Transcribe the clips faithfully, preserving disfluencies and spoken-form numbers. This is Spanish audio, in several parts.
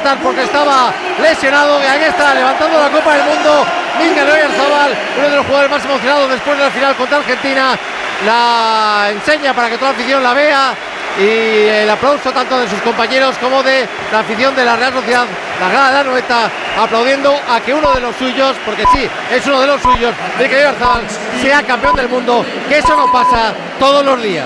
Oyarzabal porque estaba lesionado, y ahí está levantando la Copa del Mundo Mikel Oyarzabal, uno de los jugadores más emocionados después de la final contra Argentina. La enseña para que toda la afición la vea, y el aplauso tanto de sus compañeros como de la afición de la Real Sociedad, la grada de la Anoeta, aplaudiendo a que uno de los suyos, porque sí, es uno de los suyos, Mikel Oyarzabal, sea campeón del mundo, que eso no pasa todos los días.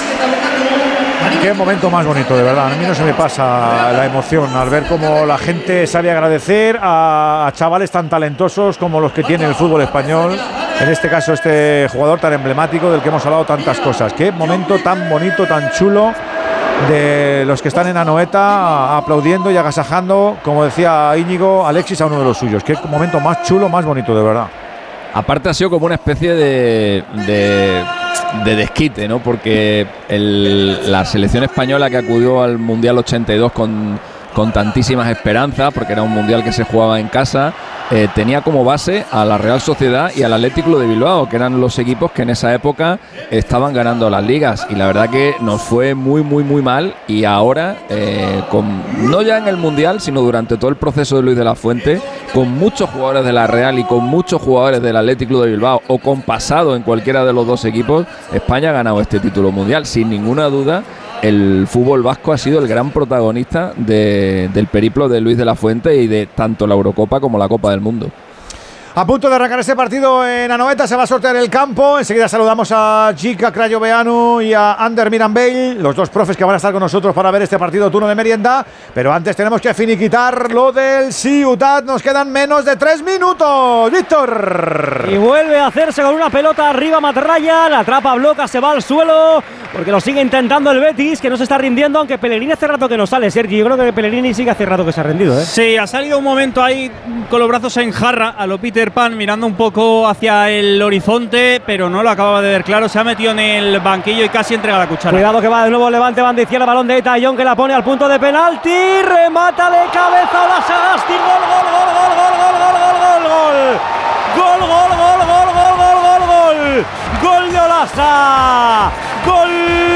Qué momento más bonito, de verdad. A mí no se me pasa la emoción al ver cómo la gente sabe agradecer a, a chavales tan talentosos como los que tiene el fútbol español. En este caso, este jugador tan emblemático del que hemos hablado tantas cosas. Qué momento tan bonito, tan chulo de los que están en Anoeta aplaudiendo y agasajando, como decía Íñigo, Alexis a uno de los suyos. Qué momento más chulo, más bonito, de verdad. Aparte ha sido como una especie de, de, de desquite, ¿no? Porque el, la selección española que acudió al Mundial ochenta y dos con, con tantísimas esperanzas, porque era un Mundial que se jugaba en casa, eh, tenía como base a la Real Sociedad y al Athletic Club de Bilbao, que eran los equipos que en esa época estaban ganando las ligas, y la verdad que nos fue muy muy muy mal. Y ahora, eh, con, no ya en el Mundial, sino durante todo el proceso de Luis de la Fuente, con muchos jugadores de la Real y con muchos jugadores del Athletic Club de Bilbao, o con pasado en cualquiera de los dos equipos, España ha ganado este título mundial. Sin ninguna duda, el fútbol vasco ha sido el gran protagonista de, del periplo de Luis de la Fuente y de tanto la Eurocopa como la Copa del Mundo. A punto de arrancar este partido en Anoeta, se va a sortear el campo. Enseguida saludamos a Jica Crayoveanu y a Ander Mirambell, los dos profes que van a estar con nosotros para ver este partido, turno de merienda. Pero antes tenemos que finiquitar lo del Ciutat. Nos quedan menos de tres minutos. Víctor. Y vuelve a hacerse con una pelota arriba Matralla. La atrapa, bloca, se va al suelo, porque lo sigue intentando el Betis, que no se está rindiendo, aunque Pellegrini hace rato que no sale, Sergi. Yo creo que Pellegrini sigue hace rato que se ha rendido, ¿eh? Sí, ha salido un momento ahí con los brazos en jarra a lo Peter Pan, mirando un poco hacia el horizonte, pero no lo acababa de ver claro. Se ha metido en el banquillo y casi entrega la cuchara. Cuidado que va de nuevo Levante, banda izquierda, balón de Etayón, que la pone al punto de penalti, remata de cabeza la Sagasti, gol, gol, gol, gol, gol, gol, gol, gol, gol, gol, gol, gol, gol, gol, gol, gol, gol, gol de Olaza, gol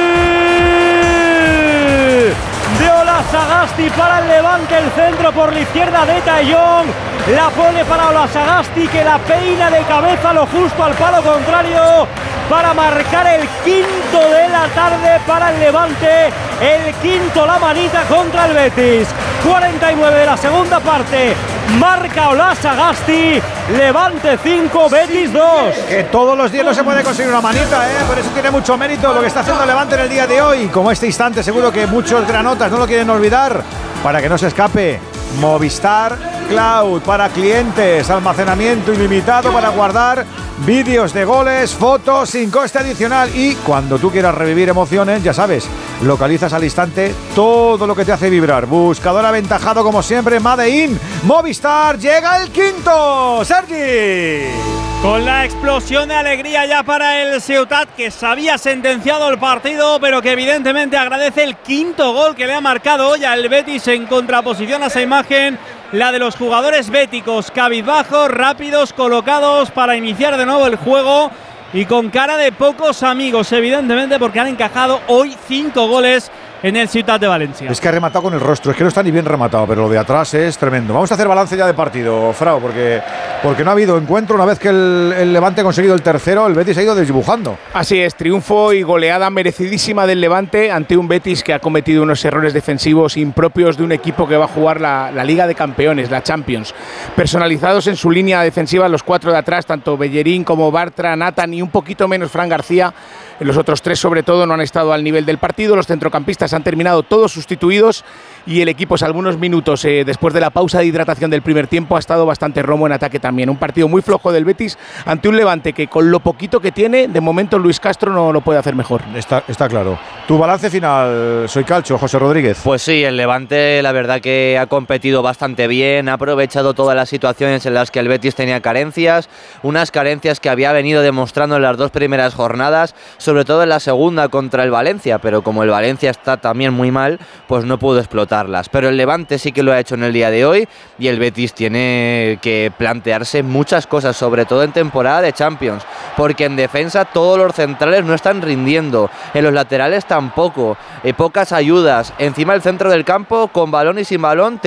de Olasagasti para el Levante, el centro por la izquierda de Etayón, la pone para Olasagasti, que la peina de cabeza lo justo al palo contrario para marcar el quinto de la tarde para el Levante, el quinto la manita contra el Betis. cuarenta y nueve de la segunda parte, marca Olasagasti, Levante cinco, Betis dos. Que todos los días no se puede conseguir una manita, ¿eh? Por eso tiene mucho mérito lo que está haciendo el Levante en el día de hoy. Como este instante, seguro que muchos granotas no lo quieren olvidar, para que no se escape. Movistar Cloud para clientes, almacenamiento ilimitado para guardar vídeos de goles, fotos sin coste adicional, y cuando tú quieras revivir emociones, ya sabes, localizas al instante todo lo que te hace vibrar. Buscador aventajado como siempre, Made in Movistar. Llega el quinto, Sergi. Con la explosión de alegría ya para el Ciutat, que se había sentenciado el partido, pero que evidentemente agradece el quinto gol que le ha marcado hoy al Betis, en contraposición a esa imagen, la de los jugadores béticos, cabizbajos, rápidos, colocados para iniciar de nuevo el juego y con cara de pocos amigos, evidentemente, porque han encajado hoy cinco goles en el Ciutat de Valencia. Es que ha rematado con el rostro, es que no está ni bien rematado, pero lo de atrás es tremendo. Vamos a hacer balance ya de partido, Frau, porque, porque no ha habido encuentro. Una vez que el, el Levante ha conseguido el tercero, el Betis ha ido desdibujando. Así es, triunfo y goleada merecidísima del Levante ante un Betis que ha cometido unos errores defensivos impropios de un equipo que va a jugar la, la Liga de Campeones, la Champions. Personalizados en su línea defensiva los cuatro de atrás, tanto Bellerín como Bartra, Nathan y un poquito menos Fran García. Los otros tres, sobre todo, no han estado al nivel del partido. Los centrocampistas han terminado todos sustituidos y el equipo, salvo unos minutos eh, después de la pausa de hidratación del primer tiempo, ha estado bastante romo en ataque también. Un partido muy flojo del Betis ante un Levante que, con lo poquito que tiene, de momento Luis Castro no lo puede hacer mejor. Está, está claro. Tu balance final, soy Calcho, José Rodríguez. Pues sí, el Levante la verdad que ha competido bastante bien, ha aprovechado todas las situaciones en las que el Betis tenía carencias, unas carencias que había venido demostrando en las dos primeras jornadas, sobre todo en la segunda contra el Valencia, pero como el Valencia está también muy mal, pues no pudo explotarlas. Pero el Levante sí que lo ha hecho en el día de hoy y el Betis tiene que plantearse muchas cosas, sobre todo en temporada de Champions, porque en defensa todos los centrales no están rindiendo, en los laterales tampoco, eh, pocas ayudas, encima el centro del campo con balón y sin balón